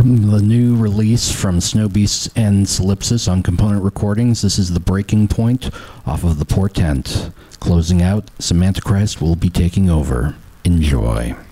The new release from Snow Beasts and Solipsis on Component Recordings. This is The Breaking Point off of The Portent. Closing out, Samantha Christ will be taking over. Enjoy.